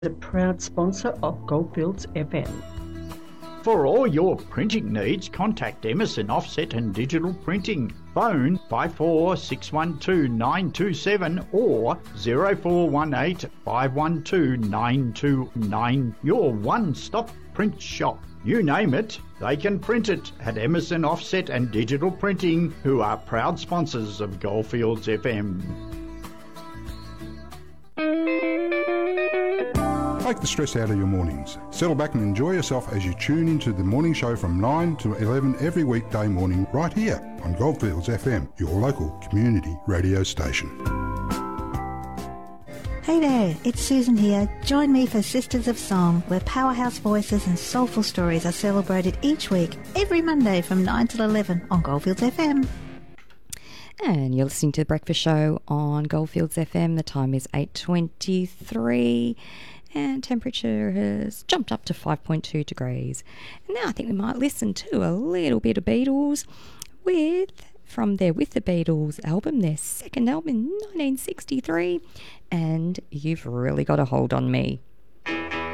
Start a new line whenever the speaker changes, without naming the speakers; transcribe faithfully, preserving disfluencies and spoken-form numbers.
a proud sponsor of Goldfields F M.
For all your printing needs, contact Emerson Offset and Digital Printing. Phone five four six one two nine two seven or zero four one eight five one two nine two nine. Your one-stop print shop. You name it, they can print it at Emerson Offset and Digital Printing, who are proud sponsors of Goldfields F M.
Take the stress out of your mornings. Settle back and enjoy yourself as you tune into the morning show from nine to eleven every weekday morning right here on Goldfields F M, your local community radio station.
Hey there, it's Susan here. Join me for Sisters of Song, where powerhouse voices and soulful stories are celebrated each week, every Monday from nine till eleven on Goldfields F M.
And you're listening to The Breakfast Show on Goldfields F M. The time is eight twenty-three and temperature has jumped up to five point two degrees. And now I think we might listen to a little bit of Beatles with, from their With the Beatles album, their second album in nineteen sixty-three, and You've Really Got a Hold on Me.